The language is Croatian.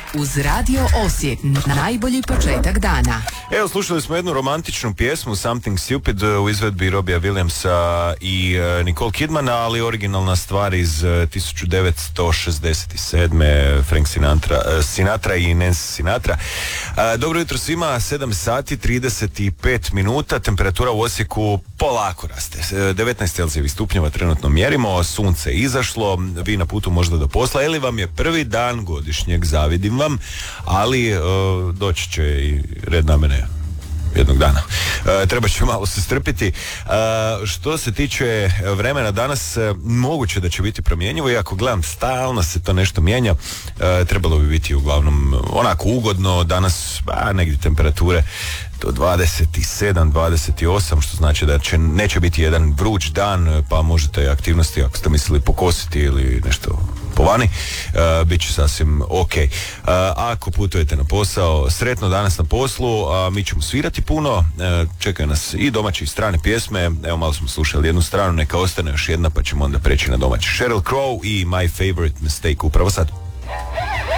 Uz Radio Osijek, najbolji početak dana. Evo, slušali smo jednu romantičnu pjesmu Something Stupid u izvedbi Robbija Williamsa i Nicole Kidmana, ali originalna stvar iz 1967. Frank Sinatra i Nancy Sinatra. Dobro jutro svima, 7 sati 35 minuta, temperatura u Osijeku polako raste. 19 Celzijevih stupnjeva trenutno mjerimo, sunce izašlo, vi na putu možda do posla, ili vam je prvi dan godišnjeg, zavidim vam, ali doći će i red na mene jednog dana. Treba će malo se strpiti. Što se tiče vremena danas, moguće da će biti promjenjivo, iako gledam stalno se to nešto mijenja. Trebalo bi biti uglavnom onako ugodno. Danas negdje temperature do 27, 28, što znači da neće biti jedan vruć dan, pa možete aktivnosti, ako ste mislili pokositi ili nešto po vani, bit će sasvim ok. Ako putujete na posao, sretno danas na poslu, mi ćemo svirati puno, čekaju nas i domaće i strane pjesme. Evo, malo smo slušali jednu stranu, neka ostane još jedna, pa ćemo onda preći na domaće. Sheryl Crow i My Favorite Mistake upravo sad.